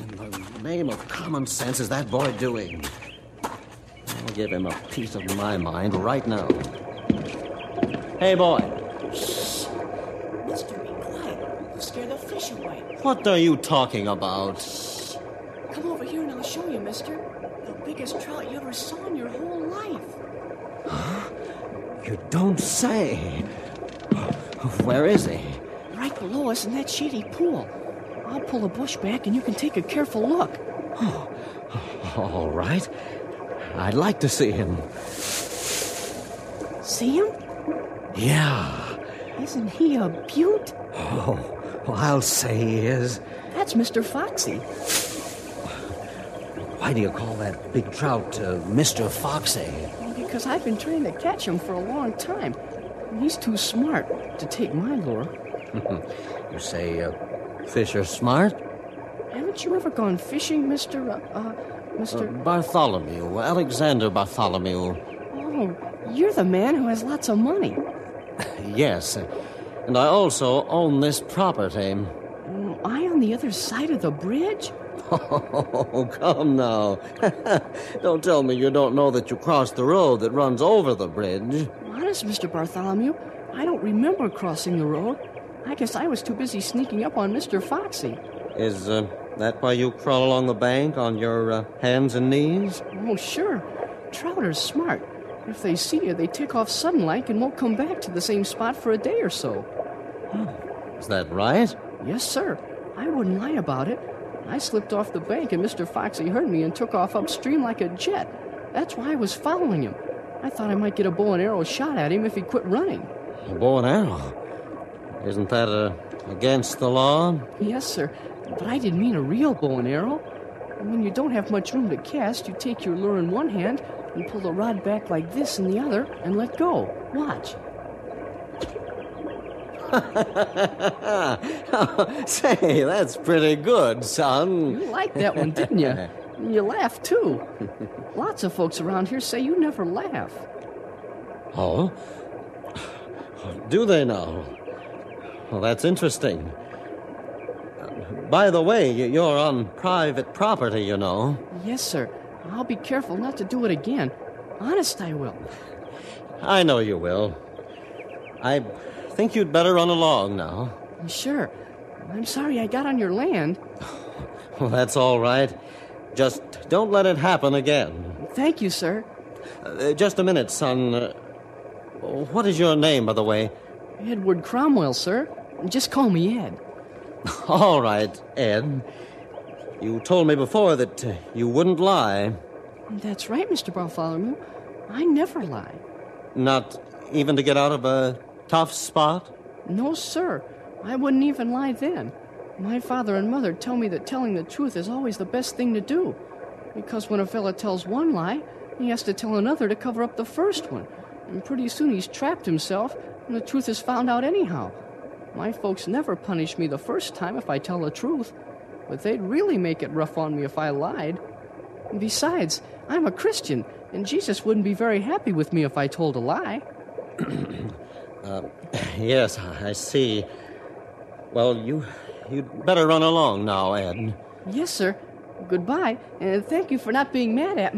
in the name of common sense is that boy doing? I'll give him a piece of my mind right now. Hey, boy. Shh. Mister, be quiet. You'll scare the fish away. What are you talking about? Shh. Come over here and I'll show you, mister. The biggest trout you ever saw in your whole life. Huh? You don't say. Where is he? Right below us in that shady pool. I'll pull a bush back and you can take a careful look. Oh, all right. I'd like to see him. See him? Yeah. Isn't he a beaut? Oh, well, I'll say he is. That's Mr. Foxy. Why do you call that big trout Mr. Foxy? Because I've been trying to catch him for a long time. He's too smart to take my lure. You say fish are smart? Haven't you ever gone fishing, Mr. Bartholomew, Alexander Bartholomew. Oh, you're the man who has lots of money. Yes, and I also own this property. Am I on the other side of the bridge? Oh, come now. Don't tell me you don't know that you crossed the road that runs over the bridge. Honest, Mr. Bartholomew, I don't remember crossing the road. I guess I was too busy sneaking up on Mr. Foxy. Is that why you crawl along the bank on your hands and knees? Oh, sure. Trout are smart. If they see you, they take off sudden-like and won't come back to the same spot for a day or so. Oh, is that right? Yes, sir. I wouldn't lie about it. I slipped off the bank and Mr. Foxy heard me and took off upstream like a jet. That's why I was following him. I thought I might get a bow and arrow shot at him if he quit running. A bow and arrow? Isn't that against the law? Yes, sir. But I didn't mean a real bow and arrow. And when you don't have much room to cast, you take your lure in one hand and pull the rod back like this in the other and let go. Watch. Say, that's pretty good, son. You liked that one, didn't you? And you laughed, too. Lots of folks around here say you never laugh. Oh? Do they now? Well, that's interesting. By the way, you're on private property, you know. Yes, sir. I'll be careful not to do it again. Honest, I will. I know you will. I think you'd better run along now. Sure. I'm sorry I got on your land. Well, that's all right. Just don't let it happen again. Thank you, sir. Just a minute, son. What is your name, by the way? Edward Cromwell, sir. Just call me Ed. All right, Ed. You told me before that you wouldn't lie. That's right, Mr. Bartholomew. I never lie. Not even to get out of a tough spot? No, sir. I wouldn't even lie then. My father and mother tell me that telling the truth is always the best thing to do. Because when a fella tells one lie, he has to tell another to cover up the first one. And pretty soon he's trapped himself, and the truth is found out anyhow. My folks never punish me the first time if I tell the truth, but they'd really make it rough on me if I lied. And besides, I'm a Christian, and Jesus wouldn't be very happy with me if I told a lie. Yes, I see. Well, you'd better run along now, Ed. Yes, sir. Goodbye, and thank you for not being mad at me.